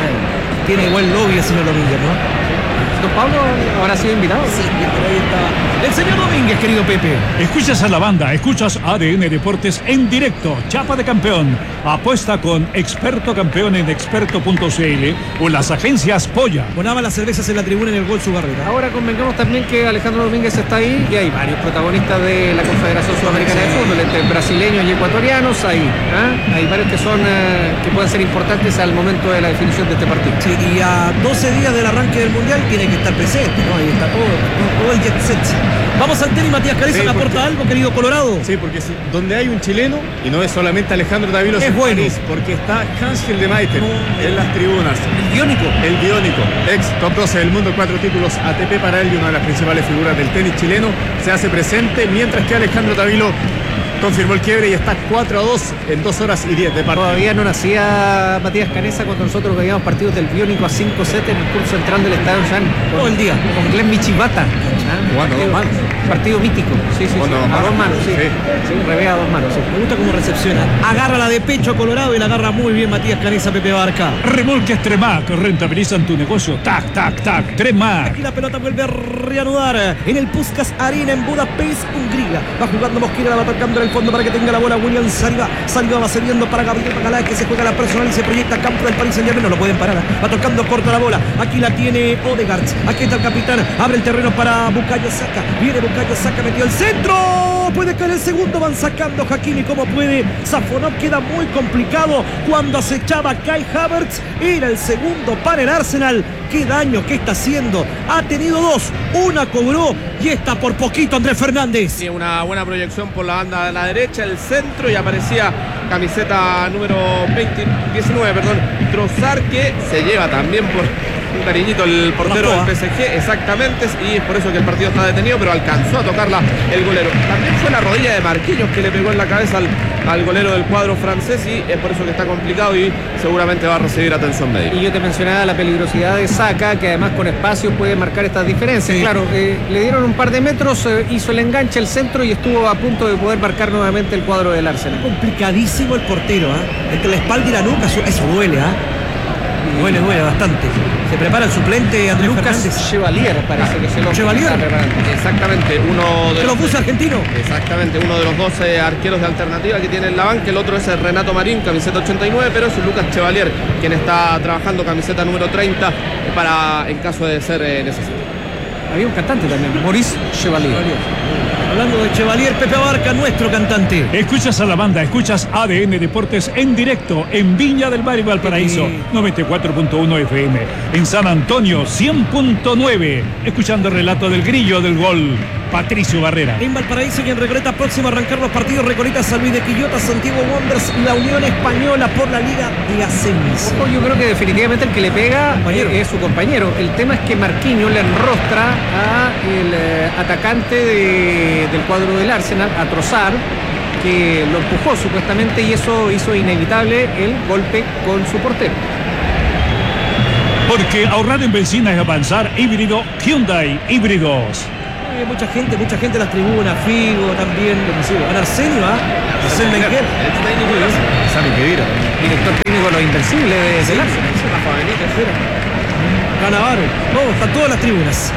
Tiene buen lobby el señor Domínguez, ¿no? ¿Don Pablo habrá sido invitado? Sí, por ahí estaba. El señor Domínguez, querido Pepe. Escuchas a la banda, escuchas A D N Deportes en directo. Chapa de campeón. Apuesta con Experto Campeón en experto punto c l o las agencias Polla. Ponaban las cervezas en la tribuna en el gol Zugarreta. Ahora convengamos también que Alejandro Domínguez está ahí y hay varios protagonistas de la Confederación Sudamericana de Fútbol, entre brasileños y ecuatorianos. Ahí, ¿eh? Hay varios que son eh, que pueden ser importantes al momento de la definición de este partido. Sí, y a doce días del arranque del Mundial tiene que estar presente, ¿no? Ahí está todo, todo el jet set. Vamos al tenis, Matías Careza, Sí, ¿le porque- aporta algo, querido Colorado? Sí, porque si- donde hay un chileno, y no es solamente Alejandro Davilo, Es en bueno. París, porque está Hans de Maiter en las tribunas. El biónico. El biónico, ex top doce del mundo, cuatro títulos A T P para él y una de las principales figuras del tenis chileno, se hace presente, mientras que Alejandro Davilo confirmó el quiebre y está cuatro a dos en dos horas y diez de partido. Todavía no nacía Matías Canesa cuando nosotros veíamos partidos del biónico a cinco sets en el curso central del Estadio San. Con, Todo el día. Con Glenn Michibata. ¿ah? Jugando a dos manos. Partido mítico. Sí, sí, sí. Jugando a dos A dos manos. manos, sí. Sí. Sí, revés a dos manos, sí. Me gusta cómo recepciona. Agarra la de pecho Colorado y la agarra muy bien Matías Careza, Pepe Barca. Remolques Tremac rentabilizan tu negocio. Tac, tac, tac. Tremac. Aquí la pelota vuelve a reanudar en el Puskas Arena en Budapest, Hungría. Va jugando Mosquera, la va tocando en el fondo para que tenga la bola William Saliba. Saliba va cediendo para Gabriel Bacalá, que se juega la personal y se proyecta a campo del Paris Saint-Germain. No lo pueden parar. Va tocando corta la bola. Aquí la tiene Odegaard. Aquí está el capitán. Abre el terreno para Bukayo Saka. Viene Bukayo Saka, metió el centro. Puede caer el segundo. Van sacando Hakimi como puede. Safonov queda muy complicado cuando acechaba Kai Havertz. Era el segundo para el Arsenal. Qué daño que está haciendo. Ha tenido dos. Una cobró y está por poquito Andrés Fernández. Tiene una buena proyección por la banda de la derecha, el centro, y aparecía camiseta número veinte, diecinueve, perdón, Trossard, que se lleva también por un cariñito el portero del P S G, exactamente, y es por eso que el partido está detenido, pero alcanzó a tocarla el golero. También fue la rodilla de Marquinhos que le pegó en la cabeza al, al golero del cuadro francés, y es por eso que está complicado y seguramente va a recibir atención médica. Y yo te mencionaba la peligrosidad de Saka, que además con espacio puede marcar estas diferencias. Sí. Claro, eh, le dieron un par de metros, eh, hizo el enganche, el centro y estuvo a punto de poder marcar nuevamente el cuadro del Arsenal. Complicadísimo el portero, ¿ah? Entre la espalda y la nuca, eso, eso duele, ¿ah? Duele, duele bastante. Se prepara el suplente Andrés Lucas Fernández. Chevalier, parece que se lo Chevalier. está preparando. Exactamente, uno de Que los puso argentino. Exactamente, uno de los dos eh, arqueros de alternativa que tiene en la banca, el otro es el Renato Marín, camiseta ochenta y nueve, pero es Lucas Chevalier quien está trabajando camiseta número treinta para en caso de ser eh, necesario. Había un cantante también, Maurice Chevalier. Hablando de Chevalier, Pepe Abarca, nuestro cantante. Escuchas a la banda, escuchas A D N Deportes en directo en Viña del Mar y Valparaíso, Sí. noventa y cuatro punto uno F M. En San Antonio, cien punto nueve. Escuchando el relato del grillo del gol, Patricio Barrera. En Valparaíso y en Recoleta, próximo a arrancar los partidos. Recoleta, San Luis de Quillota, Santiago Wanderers y la Unión Española por la Liga de Ascenso. Ojo, yo creo que definitivamente el que le pega Compañero. eh, es su compañero. El tema es que Marquinhos le enrostra a el eh, atacante de- del cuadro del Arsenal, a Trossard, que lo empujó supuestamente y eso hizo inevitable el golpe con su portero. Porque ahorrar en benzina es avanzar. Híbrido Hyundai Híbridos. Hay mucha gente, mucha gente en las tribunas, Figo también, Ana Arsenio, ¿ah? Arsène Wenger. Sabe qué dirá. Director técnico de los Invencibles de, del Arsenal. Canavaro, todos, están todas las tribunas.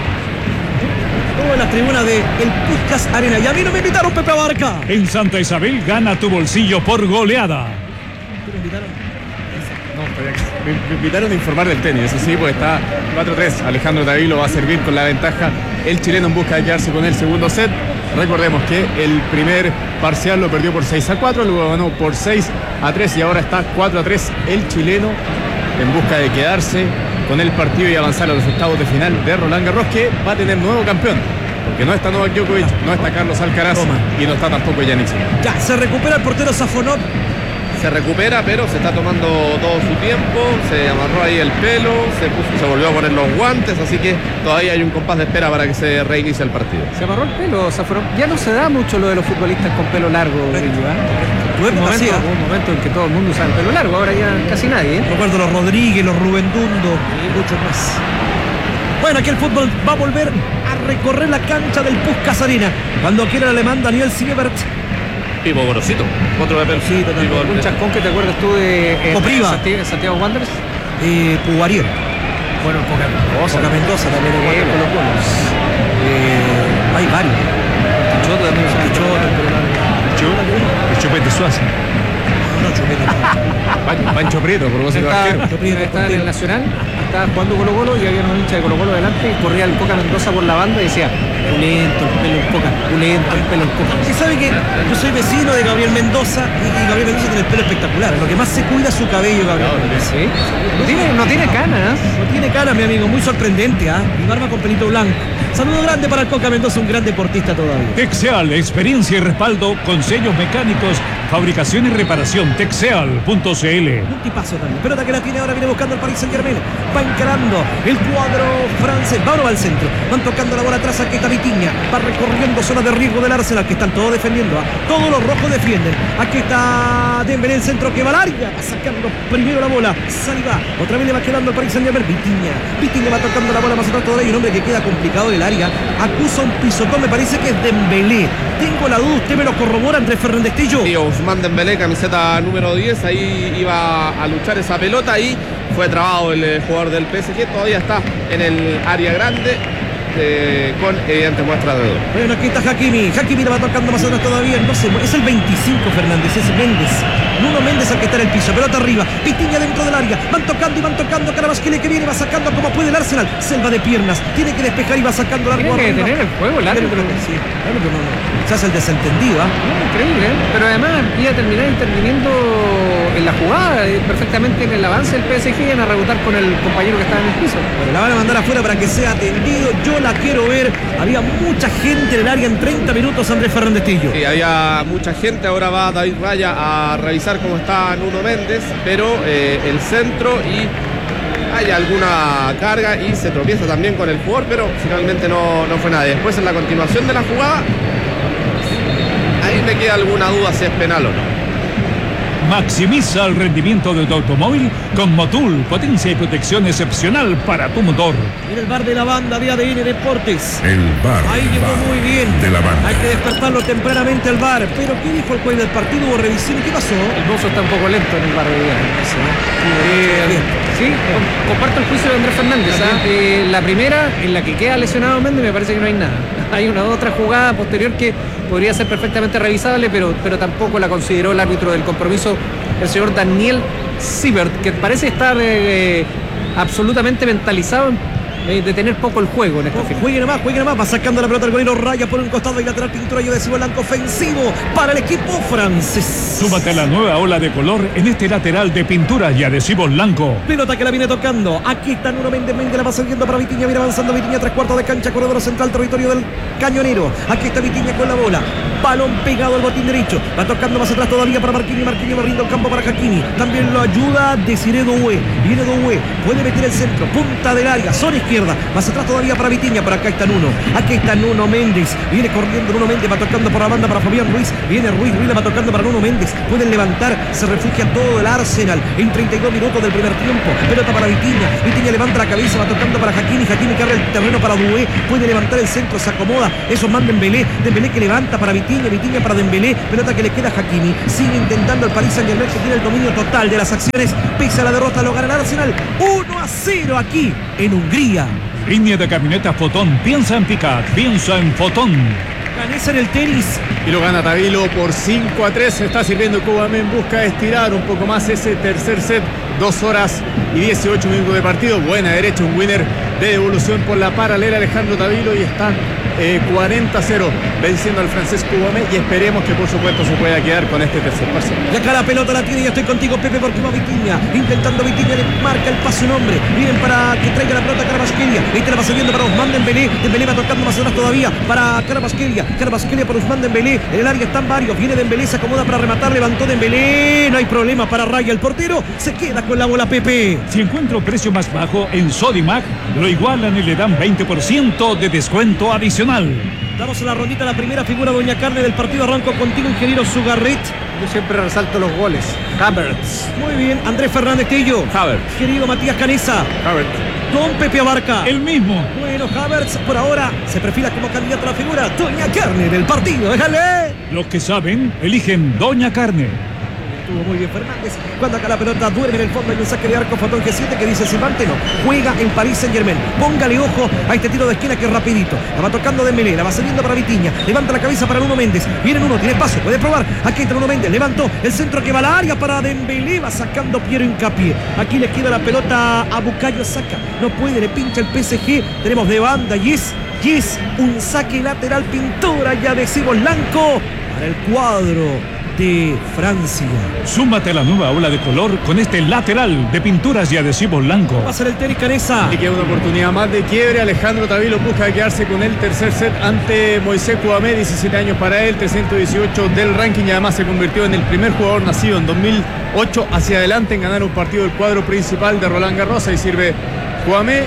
Todas las tribunas de el Puskás Arena. Y a mí no me invitaron, Pepe Abarca. En Santa Isabel gana tu bolsillo por goleada. Me invitaron. No, estoy acá. Me, me invitaron a informar del tenis, eso sí, pues está cuatro tres. Alejandro Davilo va a servir con la ventaja. El chileno en busca de quedarse con el segundo set. Recordemos que el primer parcial lo perdió por seis a cuatro, luego ganó por seis a tres y ahora está cuatro a tres el chileno en busca de quedarse con el partido y avanzar a los octavos de final de Roland Garros, que va a tener nuevo campeón. Porque no está Novak Djokovic, no está Carlos Alcaraz Toma. y no está tampoco Yannick Sinner. Ya, se recupera el portero Safonov. Se recupera, pero se está tomando todo su tiempo, se amarró ahí el pelo, se, puso, se volvió a poner los guantes, así que todavía hay un compás de espera para que se reinicie el partido. Se amarró el pelo, Safarov. Ya no se da mucho lo de los futbolistas con pelo largo, Grillo, ¿eh? Tu Un época momento, sí, ¿ah? hubo un momento en que todo el mundo usaba el pelo largo, ahora ya casi nadie, ¿eh? Recuerdo los Rodríguez, los Rubén Dundo y muchos más. Bueno, aquí el fútbol va a volver a recorrer la cancha del Puskás Arena. Cuando quiera el alemán Daniel Siebert. Pipo Gorosito, otro de Gorosito también. Pipo- ¿Algún chascón que te acuerdas tú de eh, Copriva. Santiago, Santiago Wanderers? Eh, Pugarier. Bueno, Coca Mendoza. Coca Mendoza también es Eh, bueno. Colo Colo. Eh, hay varios. Pichot también. Pichot, El Chupete Suazo. no, Chupete. Pancho, Pancho Prieto, por vos ser Está, arquero. Chupete, está en portero. el Nacional, estaba jugando Colo Colo y había un hincha de Colo Colo delante y corría el Coca Mendoza por la banda y decía, pulento el pelo en Coca, pulento el pelo en Coca. Usted sabe que yo soy vecino de Gabriel Mendoza y, y Gabriel Mendoza tiene el pelo espectacular. Lo que más se cuida es su cabello, Gabriel. ¿Sí? No tiene, no tiene canas. No tiene cara, mi amigo, muy sorprendente, ¿ah? Y barba con pelito blanco. Saludo grande para el Coca Mendoza, un gran deportista todavía. Texeal, experiencia y respaldo con sellos mecánicos, fabricación y reparación. Texeal punto c l. Un tipazo también. Pelota que la tiene ahora, viene buscando el Paris Saint Germain. Va encarando el cuadro francés. Va ahora al centro. Van tocando la bola atrás. Aquí está Vitinha. Va recorriendo zona de riesgo del Arsenal, que están todos defendiendo. ¿ah? Todos los rojos defienden. Aquí está Dembélé, el centro que va al área. Va sacando primero la bola. Saliba. Otra vez le va quedando el Paris Saint Germain. Vitinha. Vitinha va tocando la bola más atrás todavía. Un hombre que queda complicado del área. Acusa un pisotón. Me parece que es Dembélé. Tengo la duda. Usted me lo corrobora, Andrés Fernández Tillo. Sí, Ousmane Dembélé, camiseta número diez, ahí iba a luchar esa pelota y fue trabado el eh, jugador del P S G, todavía está en el área grande eh, con evidente muestra de dolor. Bueno, aquí está Hakimi. Hakimi la va tocando más atrás todavía. No sé, es el veinticinco Fernández, es Méndez. Nuno Méndez al que está en el piso. Pelota arriba. Vitinha dentro del área. Van tocando y van tocando. Carabasquile que viene, va sacando como puede el Arsenal. Selva de piernas. Tiene que despejar y va sacando el Tiene arco que arriba. detener el juego, el árbitro. Sí, el árbitro no, no. Se hace el desentendido, ¿ah? No, increíble, ¿eh? Pero además iba a terminar interviniendo en la jugada, eh, perfectamente en el avance del P S G, iban a rebotar con el compañero que estaba en el piso. Bueno, la van a mandar afuera para que sea atendido. Yo la quiero ver. Había mucha gente en el área en treinta minutos, Andrés Fernández Tillo. Sí, había mucha gente, ahora va David Raya a revisar cómo está Nuno Méndez, pero eh, el centro y hay alguna carga y se tropieza también con el jugador, pero finalmente no, no fue nada. Después en la continuación de la jugada, ahí me queda alguna duda si es penal o no. Maximiza el rendimiento de tu automóvil con Motul, potencia y protección excepcional para tu motor. En el bar de la banda de A D N Deportes. El bar. Ahí llegó bar muy bien. De la banda. Hay que despertarlo tempranamente al bar. Pero ¿qué dijo el juez del partido? ¿Hubo revisión? ¿Qué pasó? El mozo está un poco lento en el bar de día. Eh, sí, com- comparto el juicio de Andrés Fernández. ¿ah? Eh, la primera, en la que queda lesionado Méndez, me parece que no hay nada. Hay una otra jugada posterior que podría ser perfectamente revisable, pero, pero tampoco la consideró el árbitro del compromiso, el señor Daniel Siebert, que parece estar eh, absolutamente mentalizado en Eh, de tener poco el juego en esta final. Juegue nomás, juegue nomás, va sacando la pelota el golero Raya por un costado y lateral pintura y adhesivo blanco ofensivo para el equipo francés. Súmate a la nueva ola de color en este lateral de pinturas y adhesivos blanco. Pelota que la viene tocando. Aquí está Nuno Méndez. Méndez la va saliendo para Vitinha. Viene avanzando Vitinha, tres cuartos de cancha, corredor central, territorio del Cañonero. Aquí está Vitinha con la bola. Balón pegado al botín derecho. Va tocando más atrás todavía para Marquini. Marquini abriendo el campo para Hakimi. También lo ayuda Desiré Doué. Viene Doué. Puede meter el centro. Punta del área. Zona izquierda. Más atrás todavía para Vitinha. Por acá está Nuno. Aquí está Nuno Méndez. Viene corriendo Nuno Méndez. Va tocando por la banda para Fabián Ruiz. Viene Ruiz. Ruiz la va tocando para Nuno Méndez. Pueden levantar. Se refugia todo el Arsenal en treinta y dos minutos del primer tiempo. Pelota para Vitinha. Vitinha levanta la cabeza. Va tocando para Hakimi. Hakimi que abre el terreno para Doué. Puede levantar el centro. Se acomoda. Eso manda Dembélé. Dembélé que levanta para Vitinha. Vitinha para Dembélé. Pelota que le queda a Hakimi. Sigue intentando el Paris Saint-Germain, que tiene el dominio total de las acciones. Pese a la derrota lo gana el Arsenal. uno a cero aquí en Hungría. Línea de camioneta Fotón. Piensa en Pickup. Piensa en Fotón. Ganesa en el tenis. Y lo gana Tavilo por cinco a tres. Se está sirviendo Cubamé en busca de estirar un poco más ese tercer set. Dos horas y dieciocho minutos de partido. Buena derecha, un winner de devolución por la paralela Alejandro Tavilo. Y están eh, cuarenta a cero venciendo al francés Cubamé. Y esperemos que por supuesto se pueda quedar con este tercer parcial. Y acá la pelota la tiene. Ya estoy contigo, Pepe, porque va Vitinha. Intentando Vitinha, le marca el paso un hombre. Vienen para que traiga la pelota a Carabasquelia. Este la va subiendo para Ousmane Dembélé. Dembélé va tocando más atrás todavía para Carabasquelia. Carabasquelia para Ousmane Dembélé. En el área están varios. Viene Dembélé, se acomoda para rematar. Levantó Dembélé. No hay problema para Raya. El portero se queda con la bola, Pepe. Si encuentro precio más bajo en Sodimac, lo igualan y le dan veinte por ciento de descuento adicional. Damos a la rondita la primera figura, Doña Carne, del partido. Arranco contigo, ingeniero Sugarret. Yo siempre resalto los goles. Havertz. Muy bien, Andrés Fernández Tello. Havertz. Querido Matías Canesa. Havertz. Don Pepe Abarca. El mismo. Bueno, Havertz por ahora se perfila como candidato a la figura. Doña Carne del partido, déjale. Los que saben, eligen Doña Carne. Estuvo muy bien Fernández. Cuando acá la pelota duerme en el fondo hay un saque de arco. Fotón G siete que dice Silvante no. Juega en Paris Saint-Germain. Póngale ojo a este tiro de esquina que es rapidito. La va tocando Dembélé. La va saliendo para Vitinha. Levanta la cabeza para Nuno Méndez. Viene Nuno, tiene espacio. Puede probar. Aquí entra Nuno Méndez. Levantó el centro que va a la área para Dembélé. Va sacando Piero Hincapié. Aquí le queda la pelota a Bukayo Saka. No puede, le pincha el P S G. Tenemos de banda y es, y es un saque lateral, pintura y adhesivo blanco para el cuadro de Francia. Súmate a la nueva ola de color con este lateral de pinturas y adhesivos blanco. Va a ser el tenis Canesa. Y queda una oportunidad más de quiebre. Alejandro Tavilo busca quedarse con el tercer set ante Moisés Cubamé, diecisiete años para él, trescientos dieciocho del ranking, y además se convirtió en el primer jugador nacido en dos mil ocho hacia adelante en ganar un partido del cuadro principal de Roland Garros. Ahí sirve Cubamé.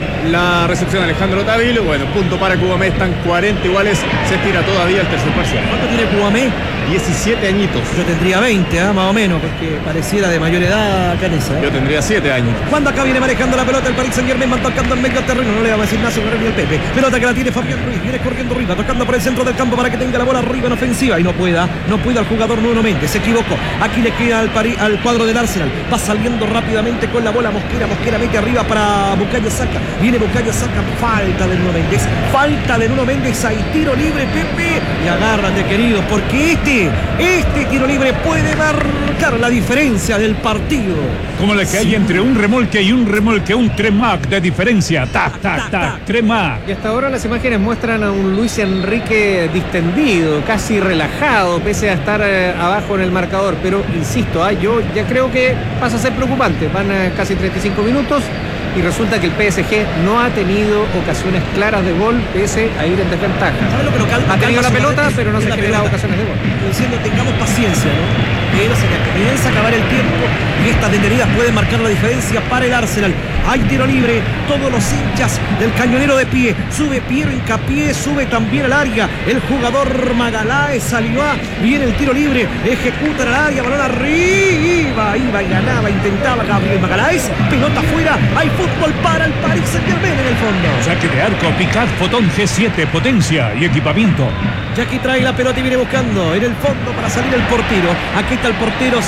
La recepción de Alejandro Tavilo. Bueno, punto para Cubamé, están cuarenta iguales. Se tira todavía el tercer parcial. ¿Cuánto tiene Cubamé? diecisiete añitos. Yo tendría veinte, ¿eh? Más o menos, porque pareciera de mayor edad Canesa. ¿eh? Yo tendría siete años. Cuando acá viene manejando la pelota el Paris Saint-Germain, van tocando en medio terreno, no le va a decir nada ni el Pepe. Pelota que la tiene Fabián Ruiz, viene corriendo arriba, tocando por el centro del campo para que tenga la bola arriba en ofensiva y no pueda, no pueda el jugador Nuno Méndez, se equivocó. Aquí le queda al, París, al cuadro del Arsenal, va saliendo rápidamente con la bola Mosquera, Mosquera mete arriba para Bukayo Saka, viene Bukayo Saka, falta de Nuno Méndez, falta de Nuno Méndez, hay tiro libre, Pepe, y agárrate querido, porque este, este tiro libre puede marcar la diferencia del partido. Como la que hay entre un remolque y un remolque, un Tremac de diferencia. Ta, ta, ta, Tremac. Y hasta ahora las imágenes muestran a un Luis Enrique distendido, casi relajado, pese a estar eh, abajo en el marcador. Pero insisto, ah, yo ya creo que pasa a ser preocupante. Van eh, casi treinta y cinco minutos y resulta que el P S G no ha tenido ocasiones claras de gol pese a ir en desventaja. ¿Sabes lo que lo calma? Ha tenido la pelota, Calma, pero no es se la ha generado pelota. ocasiones de gol. Diciendo tengamos paciencia, ¿no? Pero se le comienza a acabar el tiempo y estas detenidas pueden marcar la diferencia para el Arsenal. Hay tiro libre, todos los hinchas del cañonero de pie. Sube Piero Hincapié, sube también al área el jugador Magaláes Salivá. Viene el tiro libre, ejecuta al área, balón arriba, iba y ganaba, intentaba Gabriel Magaláes. Pelota afuera, hay fútbol para el Paris Saint-Germain en el fondo. Saque de arco, Picard, Fotón G siete, potencia y equipamiento. Y aquí trae la pelota y viene buscando en el fondo para salir el portero. Aquí está el portero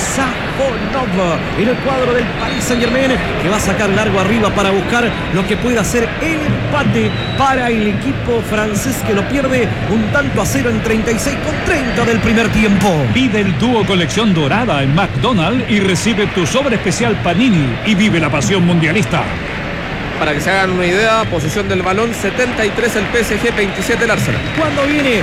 Safonov en el cuadro del Paris Saint-Germain, que va a sacar largo arriba para buscar lo que puede hacer el empate para el equipo francés, que lo pierde un tanto a cero en treinta y seis con treinta del primer tiempo. Pide el dúo colección dorada en McDonald's y recibe tu sobre especial Panini y vive la pasión mundialista. Para que se hagan una idea, posesión del balón, setenta y tres el P S G, veintisiete el Arsenal. Cuando viene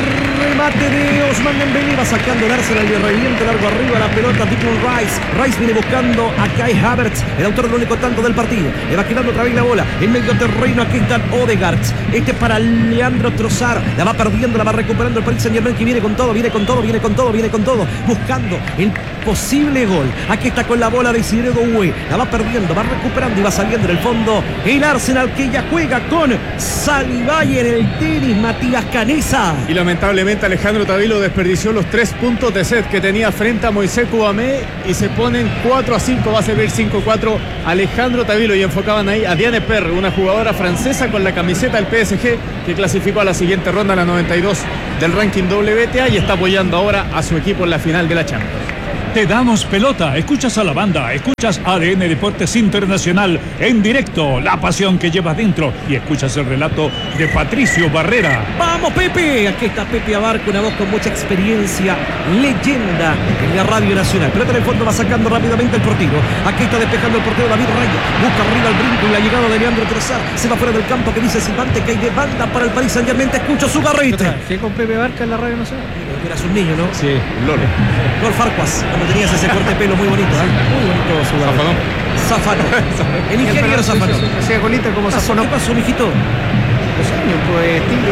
el remate de Ousmane Dembélé, va sacando el Arsenal y revienta largo arriba la pelota. Declan Rice. Rice viene buscando a Kai Havertz, el autor del único tanto del partido. Le va quedando otra vez la bola en medio terreno. Aquí está Odegaard. Este para Leandro Trossard. La va perdiendo, la va recuperando el Paris Saint-Germain, que viene con todo, viene con todo, viene con todo, viene con todo, buscando el posible gol. Aquí está con la bola de Cyril Doué. La va perdiendo, va recuperando y va saliendo en el fondo. El Arsenal, que ya juega con Salivá y en el tenis Matías Canesa. Y lamentablemente Alejandro Tavilo desperdició los tres puntos de set que tenía frente a Moisés Kouamé y se ponen cuatro a cinco, va a servir cinco a cuatro Alejandro Tavilo, y enfocaban ahí a Diane Perre, una jugadora francesa con la camiseta del P S G que clasificó a la siguiente ronda, a la noventa y dos del ranking W T A, y está apoyando ahora a su equipo en la final de la Champions. Te damos pelota, escuchas a la banda, escuchas A D N Deportes Internacional en directo, la pasión que llevas dentro, y escuchas el relato de Patricio Barrera. ¡Vamos, Pepe! Aquí está Pepe Abarca, una voz con mucha experiencia, leyenda en la Radio Nacional. Pelota en el fondo, va sacando rápidamente el portero. Aquí está despejando el portero David Raya. Busca arriba el brinco y la llegada de Leandro Trossard. Se va fuera del campo, que dice Silvante que hay de banda para el Paris Saint-Germain. Te escucho, su garrite. ¿Qué con Pepe Barca en la Radio Nacional? Eras un niño, ¿no? Sí, Lolo. Gol Farquas, cuando tenías ese corte de pelo muy bonito, ¿eh? Muy bonito su garrite. Zafano. El ingeniero Zafano. Hacía colita como ¿Qué pasó, Zafano. ¿Qué pasó, mijito? Los años, pues, tío,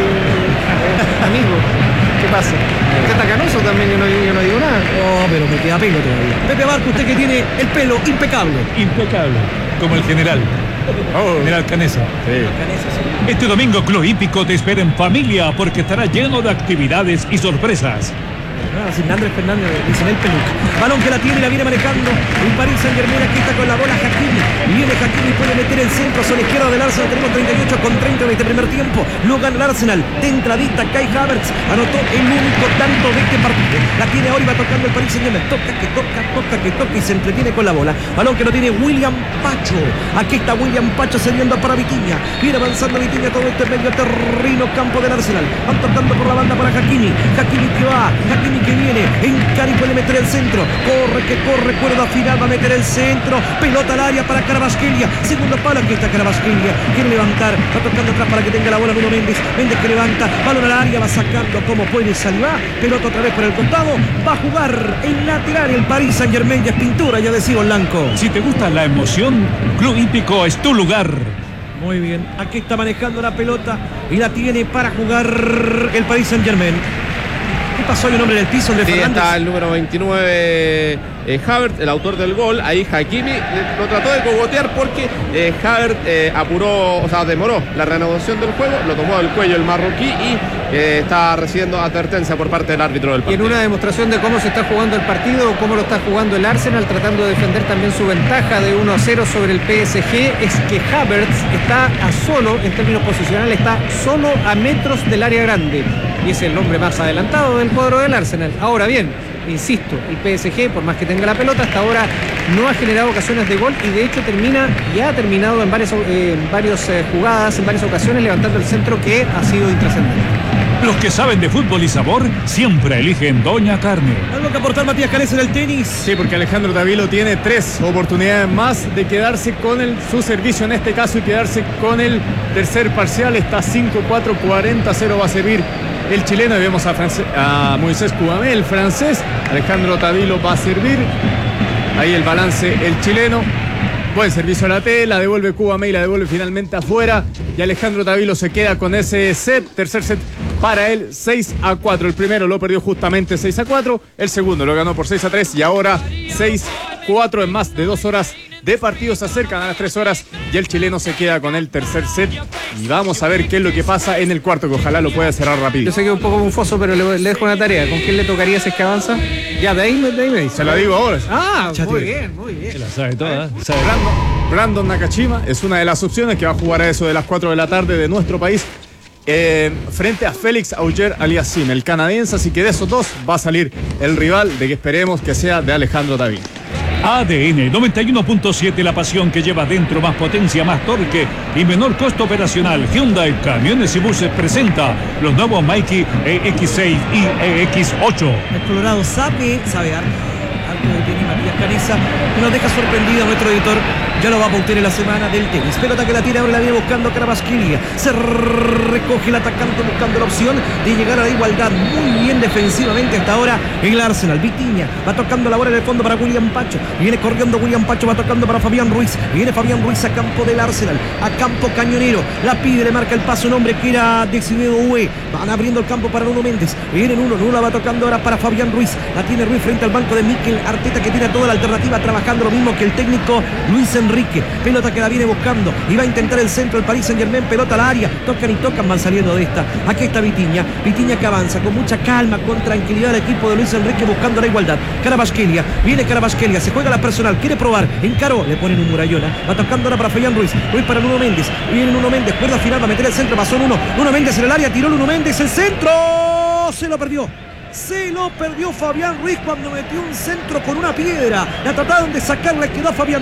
amigo. ¿Qué pasa? Usted está canoso también, yo no, yo no digo nada. Oh, pero me queda pelo todavía. Pepe Abarca, usted que tiene el pelo impecable. Impecable, como el general. Oh. General Canesa. Este domingo Club Hípico te espera en familia porque estará lleno de actividades y sorpresas. Ah, sin Andrés Fernández, dicen el peluca. Balón que la tiene y la viene manejando el Paris Saint-Germain. Aquí está con la bola Hakimi. Y viene Hakimi, puede meter el centro sobre la izquierda del Arsenal. Tenemos treinta y ocho con treinta de este primer tiempo. Lo gana el Arsenal. De entradita, Kai Havertz anotó el único tanto de este partido. La tiene ahora y va tocando el Paris Saint-Germain. Toca, que toca, toca, que toca y se entretiene con la bola. Balón que lo tiene William Pacho. Aquí está William Pacho cediendo para Vitinha. Viene avanzando Vitinha todo este medio terreno, campo del Arsenal. Van tocando por la banda para Hakimi. Hakimi que va, Hakimi que viene, Encari puede meter el centro, corre que corre, cuerda final, va a meter el centro, pelota al área para Carabasquelia, segundo palo, aquí está Carabasquelia, quiere levantar, va tocando atrás para que tenga la bola Nuno Méndez, Méndez que levanta, balón al área, va sacando como puede Salivá, pelota otra vez por el costado, va a jugar en lateral el Paris Saint-Germain, ya es pintura, ya decimos Blanco. Si te gusta la emoción, Club Hípico es tu lugar. Muy bien, aquí está manejando la pelota y la tiene para jugar el Paris Saint-Germain. ¿Qué pasó? Hay un hombre en el piso, de Sí, Fernández. está el número veintinueve, eh, Havertz, el autor del gol. Ahí Hakimi eh, lo trató de cogotear porque eh, Havertz eh, apuró, o sea, demoró la reanudación del juego, lo tomó del cuello el marroquí y eh, está recibiendo advertencia por parte del árbitro del Y en partido. una demostración de cómo se está jugando el partido, cómo lo está jugando el Arsenal, tratando de defender también su ventaja de uno a cero sobre el P S G, es que Havertz está a solo, en términos posicionales, está solo a metros del área grande. Y es el hombre más adelantado del cuadro del Arsenal. Ahora bien, insisto, el P S G, por más que tenga la pelota, hasta ahora no ha generado ocasiones de gol y de hecho termina, ya ha terminado en varias, eh, en varias eh, jugadas, en varias ocasiones, levantando el centro que ha sido intrascendente. Los que saben de fútbol y sabor siempre eligen Doña Carne. ¿Algo que aportar Matías Canesa en el tenis? Sí, porque Alejandro Tavilo tiene tres oportunidades más de quedarse con el, su servicio en este caso y quedarse con el tercer parcial. Está cinco cuatro, cuarenta cero, va a servir el chileno. Y vemos a, France, a Moisés Kouamé, el francés. Alejandro Tavilo va a servir. Ahí el balance, el chileno. Buen servicio a la T, la devuelve Cuba May, la devuelve finalmente afuera. Y Alejandro Tavilo se queda con ese set. Tercer set para él, seis a cuatro. El primero lo perdió justamente seis a cuatro. El segundo lo ganó por seis a tres. Y ahora seis a cuatro en más de dos horas de partido. Se acercan a las tres horas y el chileno se queda con el tercer set. Y vamos a ver qué es lo que pasa en el cuarto, que ojalá lo pueda cerrar rápido. Yo sé que es un poco confuso, pero le, le dejo una tarea. ¿Con quién le tocaría si es que avanza? Ya, de ahí, de ahí me dice. Se la digo ahora. Ah, Chate. muy bien, muy bien. Se la sabe toda, ¿eh? Sabe. Brandon, Brandon Nakashima es una de las opciones que va a jugar a eso de las cuatro de la tarde de nuestro país. Eh, frente a Félix Auger-Aliassime, el canadiense, así que de esos dos va a salir el rival de que esperemos que sea de Alejandro Tavilo. A D N noventa y uno punto siete, la pasión que lleva dentro más potencia, más torque y menor costo operacional. Hyundai Camiones y Buses presenta los nuevos Mikey E X seis y E X ocho. El Colorado sabe, sabe harto de tenis Matías Canesa, y nos deja sorprendido nuestro editor. Ya lo va a pautear en la semana del tenis. Pelota que la tira, ahora la viene buscando Carabasquilla. Se recoge el atacante buscando la opción de llegar a la igualdad. Muy bien defensivamente hasta ahora el Arsenal. Vitiña va tocando la bola en el fondo para William Pacho. Viene corriendo William Pacho, va tocando para Fabián Ruiz. Viene Fabián Ruiz a campo del Arsenal, a campo cañonero. La pide, le marca el paso un hombre que era Decimedo Ue. Van abriendo el campo para Nuno Méndez. Viene Nuno, Nuno la va tocando ahora para Fabián Ruiz. La tiene Ruiz frente al banco de Mikel Arteta, que tiene toda la alternativa, trabajando lo mismo que el técnico Luis Enrique. Pelota que la viene buscando y va a intentar el centro el Paris Saint-Germain. Pelota al área, tocan y tocan, van saliendo de esta. Aquí está Vitiña, Vitiña que avanza con mucha calma, con tranquilidad el equipo de Luis Enrique buscando la igualdad. Carabasquelia, viene Carabasquelia, se juega la personal, quiere probar, encaró, le ponen un murallona, va tocando ahora para Fabián Ruiz, Ruiz para Nuno Méndez, viene Nuno Méndez, cuerda final, va a meter el centro, pasó Nuno, Nuno Méndez en el área, tiró Nuno Méndez, el centro, se lo perdió. Se lo perdió Fabián Ruiz cuando metió un centro con una piedra. La trataron de sacar, le quedó a Fabián